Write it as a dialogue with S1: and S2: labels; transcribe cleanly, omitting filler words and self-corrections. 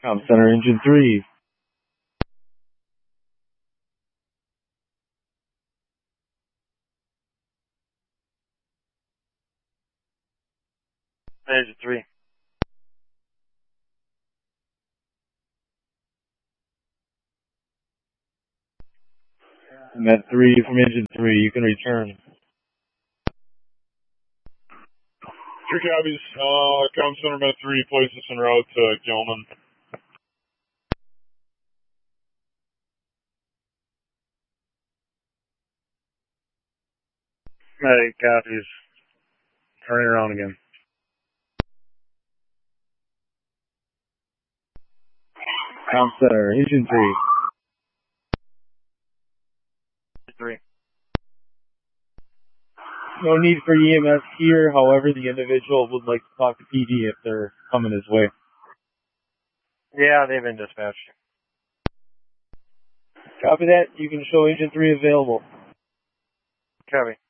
S1: Com Center, Engine 3.
S2: Engine 3.
S1: Met 3 from Engine 3. You can return.
S3: 3 copies. Com Center, Met 3, place us en route to Gilman.
S2: Med 8 copies. Turning around again.
S1: Com Center, Engine 3.
S2: 3.
S1: No need for EMS here. However, the individual would like to talk to PD if they're coming his way.
S2: Yeah, they've been dispatched.
S1: Copy that. You can show Engine 3 available.
S2: Copy.